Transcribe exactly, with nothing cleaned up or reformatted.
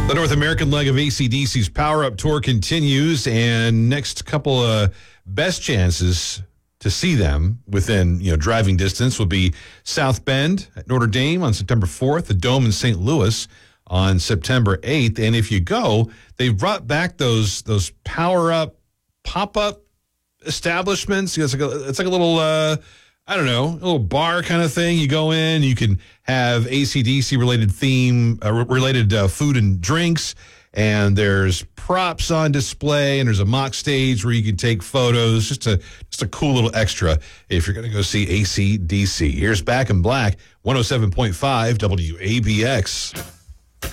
The North American leg of A C D C's Power Up Tour continues, and next couple of best chances to see them within, you know, driving distance will be South Bend at Notre Dame on September fourth, the Dome in Saint Louis on September eighth. And if you go, they've brought back those those Power Up pop-up establishments. It's like a, it's like a little, uh, I don't know, a little bar kind of thing. You go in, you can have A C D C related theme, uh, related uh, food and drinks, and there's props on display, and there's a mock stage where you can take photos. Just a just a cool little extra if you're going to go see A C D C. Here's Back in Black, one oh seven point five W A B X.